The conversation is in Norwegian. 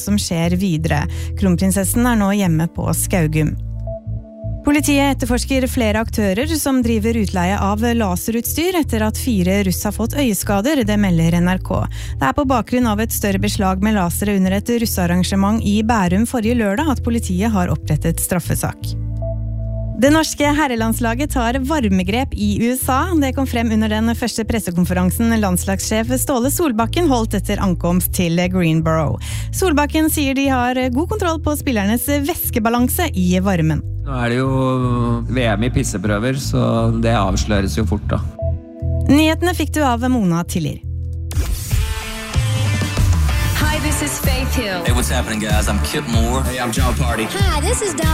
som skjer videre. Kronprinsessen nå hjemme på Skaugum. Politiet etterforsker flere aktører som driver utleie av laserutstyr etter at 4 russ har fått øyeskader, det melder NRK. Det på bakgrunn av et større beslag med lasere under et russarrangement i Bærum forrige lørdag at politiet har opprettet straffesak. Det norske herrelandslaget tar varmegrep i USA. Det kom frem under den første pressekonferansen landslagssjef Ståle Solbakken holdt etter ankomst til Greenboro. Solbakken sier de har god kontroll på spillernes væskebalanse i varmen. Nå det jo VM i pisseprøver, så det avsløres jo fort da. Nyhetene fikk du av Mona Tiller. Hi, this is Faith Hill. Hey, what's happening, guys? I'm Kip Moore. Hey, I'm John Party. Hi, this is Dolly